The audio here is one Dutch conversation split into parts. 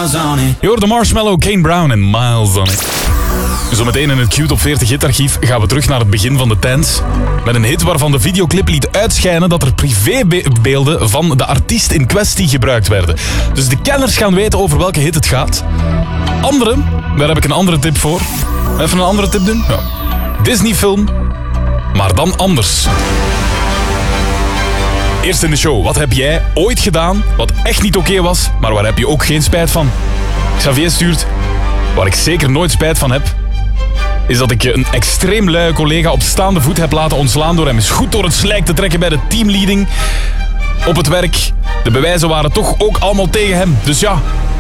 miles on it. Je hoorde Marshmallow, Kane Brown en Miles on It. Zometeen in het Q-Top 40 hitarchief gaan we terug naar het begin van de tens. Met een hit waarvan de videoclip liet uitschijnen dat er privébeelden van de artiest in kwestie gebruikt werden. Dus de kenners gaan weten over welke hit het gaat. Anderen, daar heb ik een andere tip voor. Even een andere tip doen? Ja. Disney-film, maar dan anders. Eerst in de show, wat heb jij ooit gedaan wat echt niet oké was, maar waar heb je ook geen spijt van? Xavier stuurt, waar ik zeker nooit spijt van heb, is dat ik een extreem luie collega op staande voet heb laten ontslaan door hem eens goed door het slijk te trekken bij de teamleading op het werk. De bewijzen waren toch ook allemaal tegen hem, dus ja.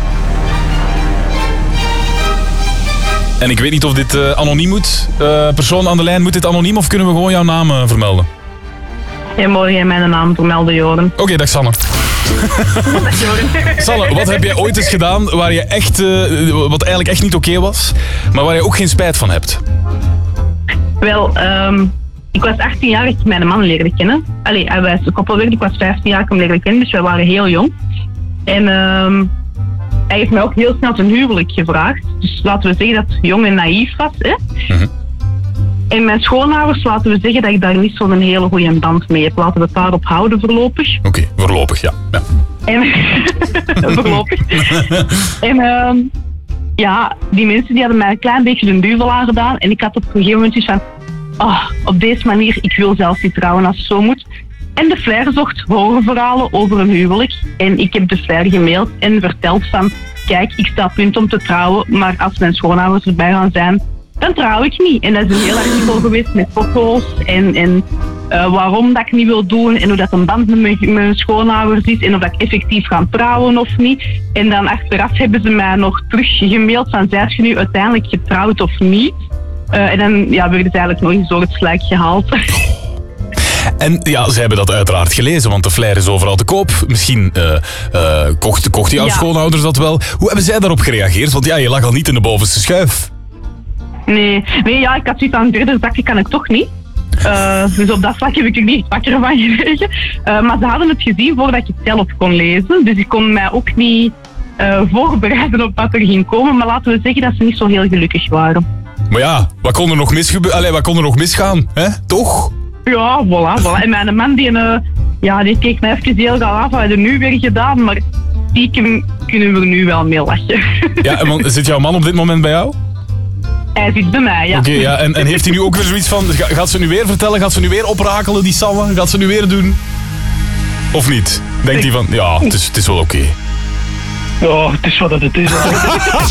En ik weet niet of dit anoniem moet. Persoon aan de lijn, moet dit anoniem of kunnen we gewoon jouw naam vermelden? Je mag jij mijn naam vermelden, Joren. Oké, dag Sanne. Sanne, wat heb jij ooit eens gedaan waar je echt, wat eigenlijk echt niet oké was, maar waar je ook geen spijt van hebt? Wel, ik was 18 jaar dat ik mijn man leerde kennen. Allee, wij koppelwerk, ik was 15 jaar dat ik hem leerde kennen, dus wij waren heel jong. En hij heeft mij ook heel snel een huwelijk gevraagd. Dus laten we zeggen dat het jong en naïef was. Hè? Mm-hmm. En mijn schoonouders, laten we zeggen dat ik daar niet zo'n hele goede band mee heb. Laten we het daarop houden voorlopig. Oké, voorlopig, ja. En, voorlopig. En ja, die mensen die hadden mij een klein beetje de duivel aangedaan. En ik had op een gegeven moment iets van, op deze manier, ik wil zelfs niet trouwen als het zo moet. En de Flair zocht horrorverhalen over een huwelijk. En ik heb de Flair gemaild en verteld van, kijk, ik sta punt om te trouwen, maar als mijn schoonouders erbij gaan zijn, dan trouw ik niet. En dat is een heel artikel geweest met foto's en waarom dat ik niet wil doen en hoe dat een band met mijn schoonouders is en of dat ik effectief ga trouwen of niet. En dan achteraf hebben ze mij nog teruggemaild van, zijt je nu uiteindelijk getrouwd of niet? En dan werden ze eigenlijk nog eens door het slijk gehaald. En ja, ze hebben dat uiteraard gelezen, want de Flair is overal te koop. Misschien kocht jouw schoonouders dat wel. Hoe hebben zij daarop gereageerd? Want ja, je lag al niet in de bovenste schuif. Nee, ik had zoiets aan, verder zakje kan ik toch niet. Dus op dat vlak heb ik er niet wakker van gekregen. Maar ze hadden het gezien voordat ik het zelf kon lezen. Dus ik kon mij ook niet voorbereiden op wat er ging komen. Maar laten we zeggen dat ze niet zo heel gelukkig waren. Maar ja, wat kon er nog misgaan? Hè? Toch? Ja, voilà. En mijn man die keek mij even heel gaaf af. Wat had er nu weer gedaan? Maar stiekem kunnen we er nu wel mee lachen. Ja, en zit jouw man op dit moment bij jou? Hij zit bij mij, ja. Oké, ja. En heeft hij nu ook weer zoiets van, gaat ze nu weer vertellen, gaat ze nu weer oprakelen, die Sanne? Gaat ze nu weer doen? Of niet? Denkt hij van, ja, het is wel oké. Ja, het is wat het is.